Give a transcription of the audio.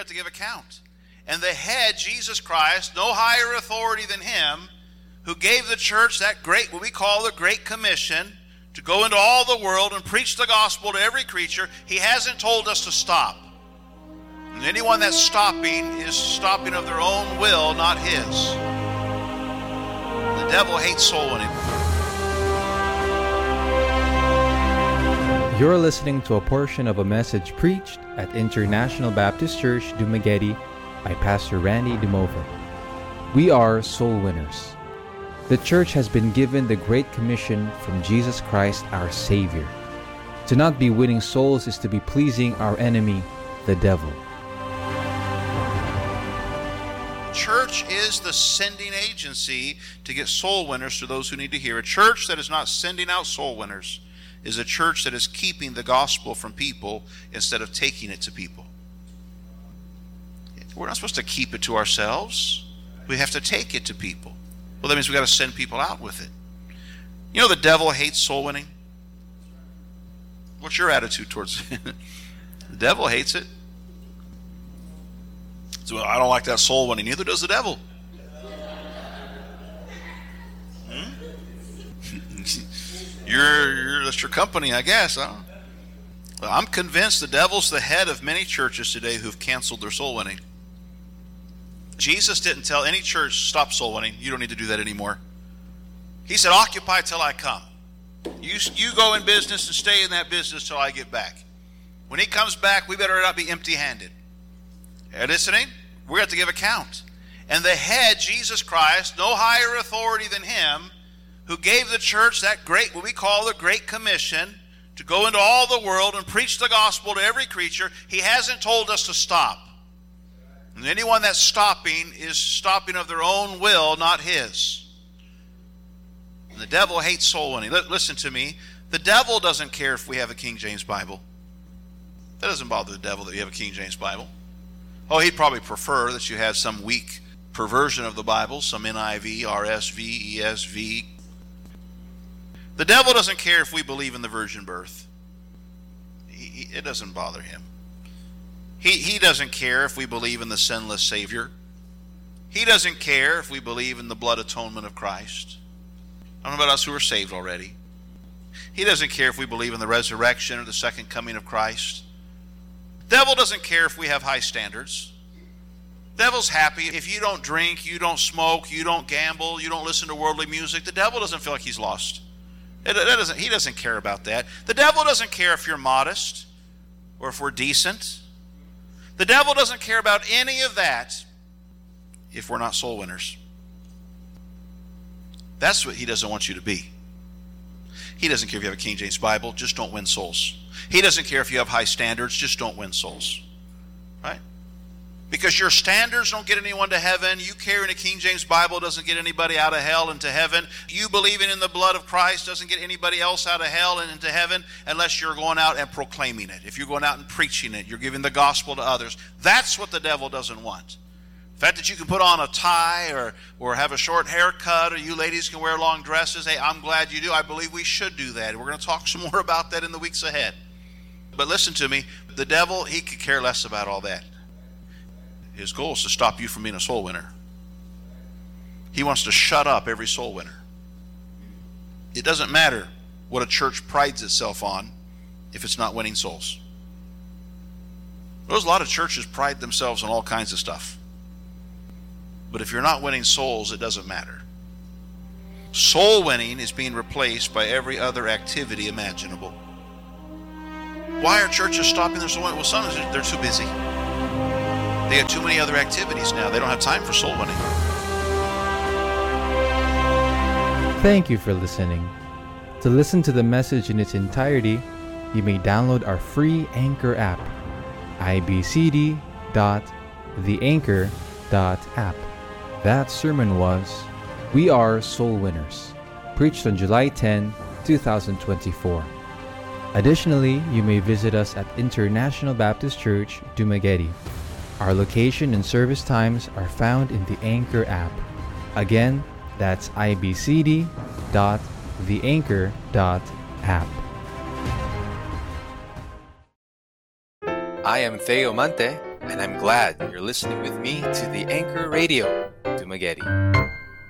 have to give account. And the head, Jesus Christ, no higher authority than him, who gave the church that great, what we call the Great Commission, to go into all the world and preach the gospel to every creature. He hasn't told us to stop. And anyone that's stopping is stopping of their own will, not his. The devil hates soul winning. You're listening to a portion of a message preached at International Baptist Church, Dumaguete by Pastor Randy DeMova. We are soul winners. The church has been given the Great Commission from Jesus Christ, our Savior. To not be winning souls is to be pleasing our enemy, the devil. Church is the sending agency to get soul winners to those who need to hear. A church that is not sending out soul winners is a church that is keeping the gospel from people instead of taking it to people. We're not supposed to keep it to ourselves. We have to take it to people. Well, that means we've got to send people out with it. You know the devil hates soul winning? What's your attitude towards it? The devil hates it. So, well, I don't like that soul winning. Neither does the devil. That's your company, I guess. Well, I'm convinced the devil's the head of many churches today who've canceled their soul winning. Jesus didn't tell any church, stop soul winning. You don't need to do that anymore. He said, occupy till I come. You go in business and stay in that business till I get back. When he comes back, we better not be empty-handed. Are you listening? We have to give account. And the head, Jesus Christ, no higher authority than him, who gave the church that great, what we call the Great Commission, to go into all the world and preach the gospel to every creature. He hasn't told us to stop. And anyone that's stopping is stopping of their own will, not his. And the devil hates soul winning. Listen to me. The devil doesn't care if we have a King James Bible. That doesn't bother the devil that you have a King James Bible. Oh, he'd probably prefer that you have some weak perversion of the Bible, some NIV, RSV, ESV. The devil doesn't care if we believe in the virgin birth. It doesn't bother him. He doesn't care if we believe in the sinless Savior. He doesn't care if we believe in the blood atonement of Christ. I don't know about us who are saved already. He doesn't care if we believe in the resurrection or the second coming of Christ. The devil doesn't care if we have high standards. The devil's happy if you don't drink, you don't smoke, you don't gamble, you don't listen to worldly music. The devil doesn't feel like he's lost. He doesn't care about that. The devil doesn't care if you're modest or if we're decent. The devil doesn't care about any of that if we're not soul winners. That's what he doesn't want you to be. He doesn't care if you have a King James Bible, just don't win souls. He doesn't care if you have high standards, just don't win souls. Right? Because your standards don't get anyone to heaven. You carrying a King James Bible doesn't get anybody out of hell into heaven. You believing in the blood of Christ doesn't get anybody else out of hell and into heaven unless you're going out and proclaiming it. If you're going out and preaching it, you're giving the gospel to others. That's what the devil doesn't want. The fact that you can put on a tie or have a short haircut, or you ladies can wear long dresses, hey, I'm glad you do. I believe we should do that. We're going to talk some more about that in the weeks ahead. But listen to me, the devil, he could care less about all that. His goal is to stop you from being a soul winner. He wants to shut up every soul winner. It doesn't matter what a church prides itself on if it's not winning souls. There's a lot of churches pride themselves on all kinds of stuff. But if you're not winning souls, it doesn't matter. Soul winning is being replaced by every other activity imaginable. Why are churches stopping their soul winning? Well, some of them, they're too busy. They have too many other activities now. They don't have time for soul winning. Thank you for listening. To listen to the message in its entirety, you may download our free Anchor app, ibcd.theanchor.app. That sermon was We Are Soul Winners, preached on July 10, 2024. Additionally, you may visit us at International Baptist Church, Dumaguete. Our location and service times are found in the Anchor app. Again, that's ibcd.theanchor.app. I am Theo Mante. and I'm glad you're listening with me to the Anchor Radio Dumaguete.